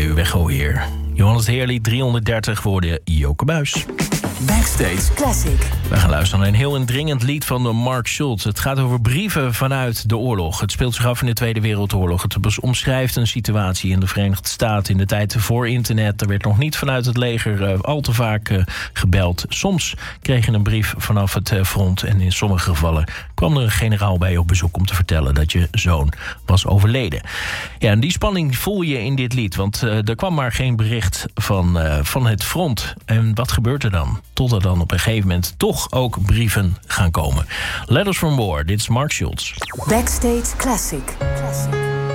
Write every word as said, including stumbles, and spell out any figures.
nu weggooien hier. Johannes Heerly, driehonderddertig woorden, Joke Buis. Backstage Classic. We gaan luisteren naar een heel indringend lied van Mark Schultz. Het gaat over brieven vanuit de oorlog. Het speelt zich af in de Tweede Wereldoorlog. Het omschrijft een situatie in de Verenigde Staten in de tijd voor internet. Er werd nog niet vanuit het leger uh, al te vaak uh, gebeld. Soms kreeg je een brief vanaf het uh, front en in sommige gevallen kwam er een generaal bij je op bezoek om te vertellen dat je zoon was overleden. Ja, en die spanning voel je in dit lied, want uh, er kwam maar geen bericht van, uh, van het front. En wat gebeurt er dan? Tot er dan op een gegeven moment toch ook brieven gaan komen. Letters from War, dit is Mark Schultz. Backstage Classic. Classic.